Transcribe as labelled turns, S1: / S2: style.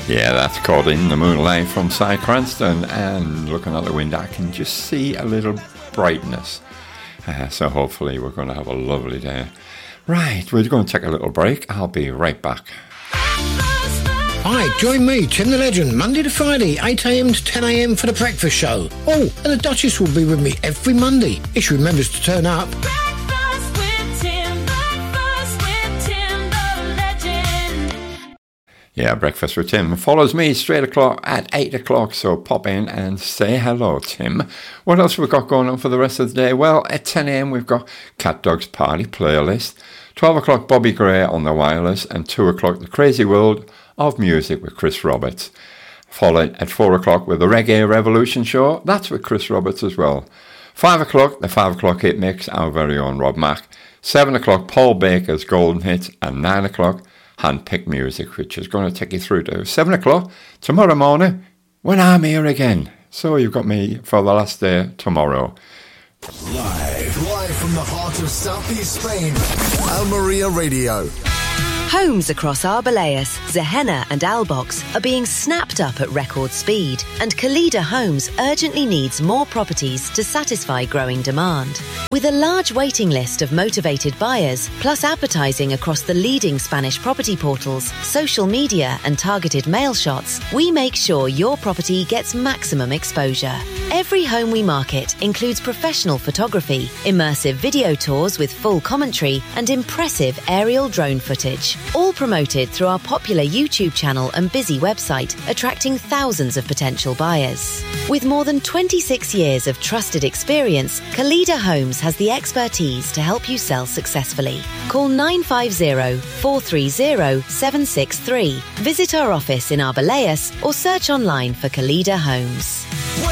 S1: Yeah, that's called In the Moonlight from Cy Cranston, and looking out the window I can just see a little brightness, so hopefully we're going to have a lovely day. Right, we're going to take a little break. I'll be right back.
S2: Hi, join me, Tim the Legend, Monday to Friday, 8am to 10am for the breakfast show. Oh, and the Duchess will be with me every Monday, if she remembers to turn up.
S1: Yeah, Breakfast with Tim follows me straight o'clock at 8 o'clock, so pop in and say hello, Tim. What else have we got going on for the rest of the day? Well, at 10 a.m. we've got Cat Dog's Party Playlist, 12 o'clock Bobby Gray on the wireless, and 2 o'clock The Crazy World of Music with Chris Roberts. Followed at 4 o'clock with the Reggae Revolution Show, that's with Chris Roberts as well. 5 o'clock, the 5 o'clock hit mix, our very own Rob Mack. 7 o'clock Paul Baker's Golden Hits, and 9 o'clock Handpicked Music, which is going to take you through to 7 o'clock tomorrow morning when I'm here again. So you've got me for the last day tomorrow.
S3: Live from the heart of southeast Spain, Almeria Radio.
S4: Homes across Arbeláez, Zehena and Albox are being snapped up at record speed, and Kalida Homes urgently needs more properties to satisfy growing demand. With a large waiting list of motivated buyers, plus advertising across the leading Spanish property portals, social media and targeted mail shots, we make sure your property gets maximum exposure. Every home we market includes professional photography, immersive video tours with full commentary, and impressive aerial drone footage. All promoted through our popular YouTube channel and busy website, attracting thousands of potential buyers. With more than 26 years of trusted experience, Kalida Homes has the expertise to help you sell successfully. Call 950-430-763. Visit our office in Arbeláez or search online for Kalida Homes.